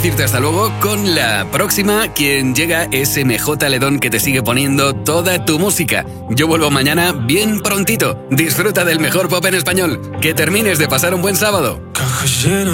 Decirte hasta luego con la próxima. Quien llega es MJ Ledón, que te sigue poniendo toda tu música. Yo vuelvo mañana bien prontito. Disfruta del mejor pop en español. Que termines de pasar un buen sábado.